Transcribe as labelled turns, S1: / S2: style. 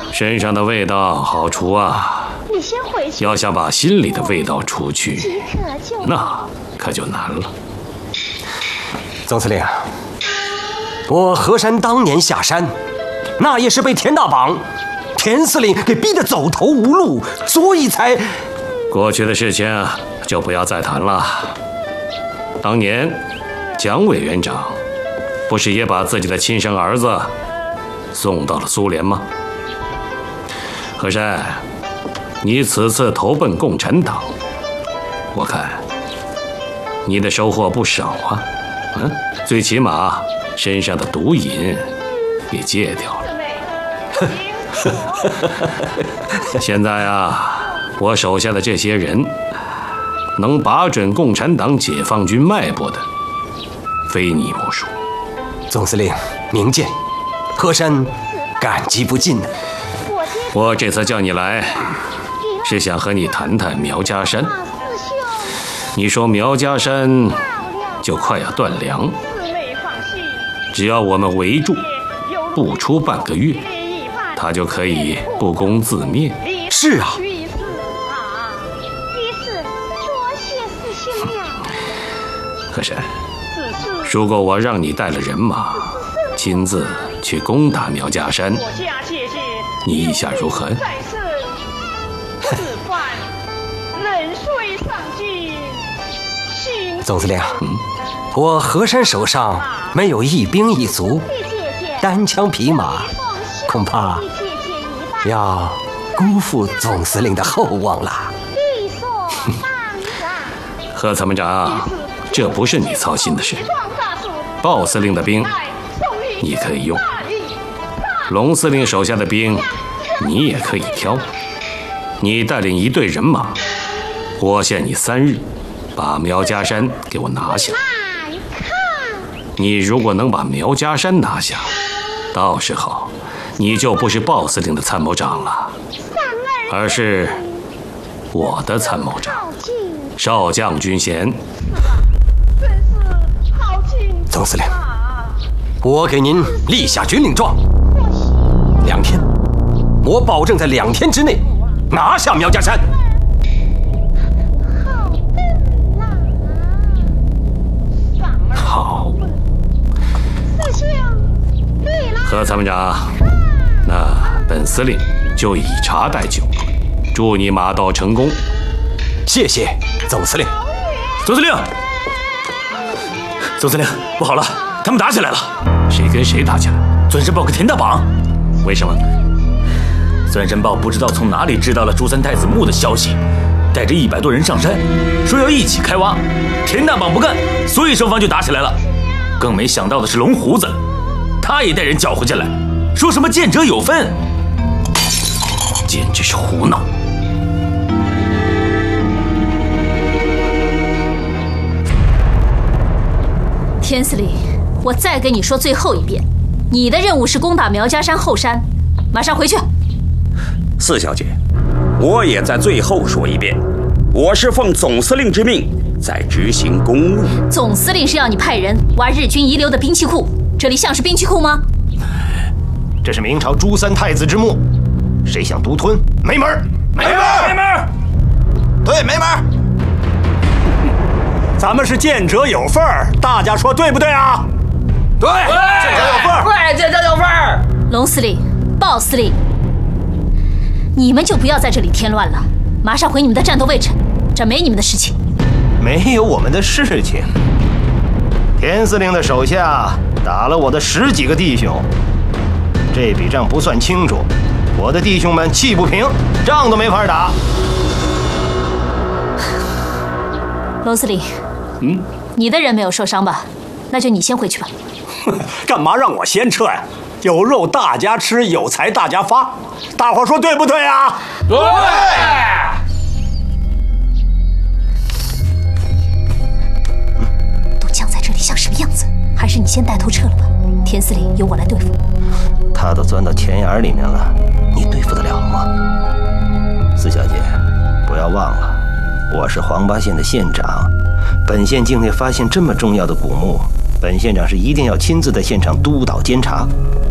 S1: 身上的味道好除啊，
S2: 你先回去。
S1: 要想把心里的味道除去，那可就难了。
S3: 总司令，我河山当年下山，那也是被田大绑、田司令给逼得走投无路，所以才……
S1: 过去的事情就不要再谈了。当年蒋委员长不是也把自己的亲生儿子送到了苏联吗？和珅，你此次投奔共产党，我看你的收获不少啊。最起码身上的毒瘾也戒掉了。现在啊，我手下的这些人能把准共产党解放军脉搏的，非你莫属。
S3: 总司令明鉴，河山感激不尽。
S1: 我这次叫你来，是想和你谈谈苗家山。你说苗家山就快要断粮，只要我们围住，不出半个月，他就可以不攻自灭。
S3: 是啊。
S1: 和珅，如果我让你带了人马，亲自去攻打苗家山，你意下如何？
S3: 总司令，我河山手上没有一兵一卒，单枪匹马，恐怕要辜负总司令的厚望了。
S1: 贺参谋长，这不是你操心的事。鲍司令的兵你可以用，龙司令手下的兵你也可以挑。你带领一队人马，我限你3日把苗家山给我拿下。你如果能把苗家山拿下，到时候你就不是鲍司令的参谋长了，而是我的参谋长，少将军衔。
S3: 总司令，我给您立下军令状，2天，我保证在2天之内拿下苗家山。
S1: 好，贺参谋长，那本司令就以茶代酒，祝你马到成功。
S3: 谢谢总司令。
S4: 总司令，总司令，不好了，他们打起来了。
S1: 谁跟谁打起来？
S4: 钻山豹跟田大绑。
S1: 为什么？
S4: 钻山豹不知道从哪里知道了朱三太子墓的消息，带着100多人上山，说要一起开挖。田大绑不干，所以双方就打起来了。更没想到的是龙胡子，他也带人搅和进来，说什么见者有份，
S1: 简直是胡闹。
S5: 田司令，我再跟你说最后一遍，你的任务是攻打苗家山后山，马上回去。
S6: 四小姐，我也在最后说一遍，我是奉总司令之命在执行公务。
S5: 总司令是要你派人挖日军遗留的兵器库，这里像是兵器库吗？
S7: 这是明朝朱三太子之墓，谁想独吞，没门儿！
S4: 没门儿！没门儿！
S7: 对，没门儿！
S8: 咱们是见者有份儿，大家说对不对啊？
S7: 对，见者有份儿，
S9: 对，见者有份儿。
S5: 龙司令、鲍司令，你们就不要在这里添乱了，马上回你们的战斗位置，这没你们的事情。
S7: 没有我们的事情。田司令的手下打了我的10几个弟兄，这笔账不算清楚，我的弟兄们气不平，仗都没法打。
S5: 龙司令，你的人没有受伤吧？那就你先回去吧。
S8: 干嘛让我先撤呀？有肉大家吃，有财大家发，大伙说对不对啊？
S9: 对。
S5: 都僵在这里像什么样子？还是你先带头撤了吧。田司令由我来对付。
S7: 他都钻到钱眼里面了，你对付得了吗？四小姐，不要忘了，我是黄巴县的县长，本县境内发现这么重要的古墓，本县长是一定要亲自在现场督导监察，